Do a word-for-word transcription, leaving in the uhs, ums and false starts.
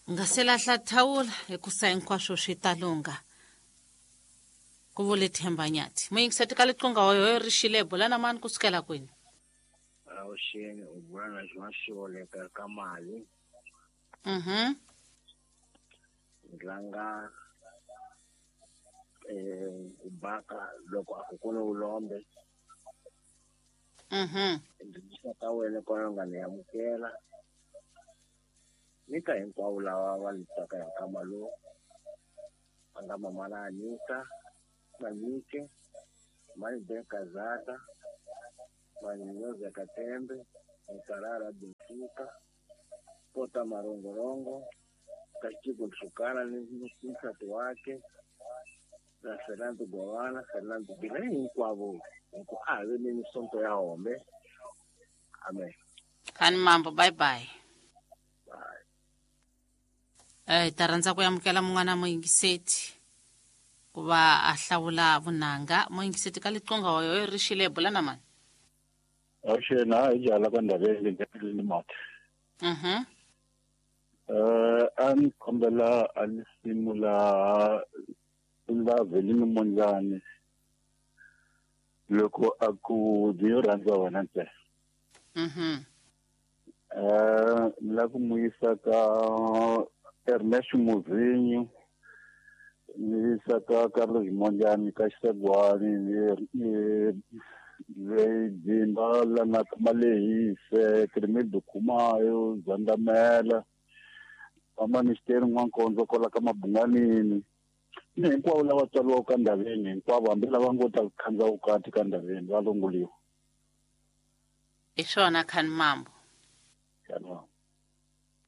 Ngaselahla thawula ekusa inkwasho shitalunga. Kuvule Themba Nyathi. Muyingiseti kaliqonga hoyo rishile bulana mani kusukela kwini. Awusheni ubulana jwashole ka kamali. Mhm. Nglanga eh ubaka loko akukona ulombe. Mhm. Ndisa ka wena kona ngane yamukela. Nika hinkwavo lava va litaka hi nkama lowu va nga mamana Anita Manike Mani Bekazata Mani Nyoza Katembe Nkarara Bensuka Kota Marongorongo Kachigo Msukana ni msati wake na Fernando Gowana Fernando Bila hinkwavo nko ave ni misonto ya hombe. Amen. Kani mambo bye bye. Eh taranza kuyamukela mungana muyingiseti kuba ahlawula bunanga muyingiseti kaliqonga hoyo rishile bulana mani. Awushena ijala kwandabele ngempilini mathe. Mhm. Eh angikombela alisimula la velini monjani loko aku diyoranza wena nte. Mhm. Eh la kumuyisa ka Ernest Muzinho ni saka Carlos Monjani ka Xisegwani ni le Jimba la na Kamalehi se Krimido Kumayo Zandamela amanisteri n'wankonzo kola ka Mabunganini ni hinkwavo lava tswaliwaka ka Ndhavini hinkwavo hambi lava ngo ta khandza vukati ka Ndhavini va longuliwa. Ishona kani mambo. Kanwa.